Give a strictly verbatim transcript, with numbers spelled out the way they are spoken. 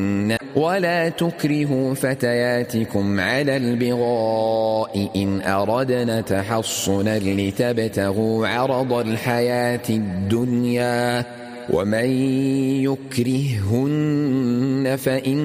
ولا تكرهوا فتياتكم على البغاء إن أردنا تحصنا لتبتغوا عرض الحياة الدنيا ومن يكرههن فإن